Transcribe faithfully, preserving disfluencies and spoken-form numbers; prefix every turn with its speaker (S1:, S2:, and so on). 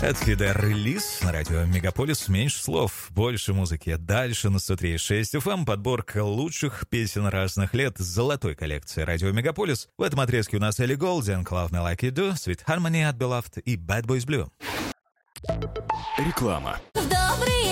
S1: Это хит-релиз на радио Мегаполис. Меньше слов, больше музыки. Дальше на сто три и шесть эф эм подборка лучших песен разных лет золотой коллекции радио Мегаполис. В этом отрезке у нас Элли Голдинг, Love Me Like You Do, Sweet Harmony от Beloved и Bad Boys Blue.
S2: Реклама.
S3: Добрый